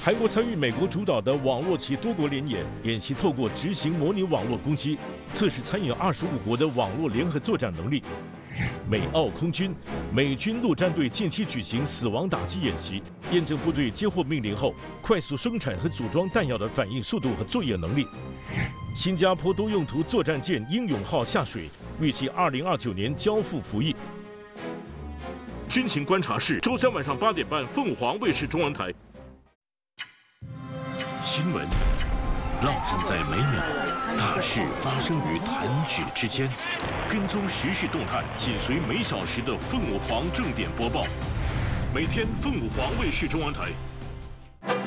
韩国参与美国主导的网络及多国联演，演习透过执行模拟网络攻击，测试参与25国的网络联合作战能力。美澳空军、美军陆战队近期举行死亡打击演习，验证部队接获命令后快速生产和组装弹药的反应速度和作业能力。新加坡多用途作战舰英勇号下水，预计2029年交付服役。军情观察室，周3晚上8点半，凤凰卫视中文台。新闻浪漫在每秒，大事发生于弹指之间。跟踪时事动态，紧随每小时的凤凰正点播报。每天凤凰卫视中文台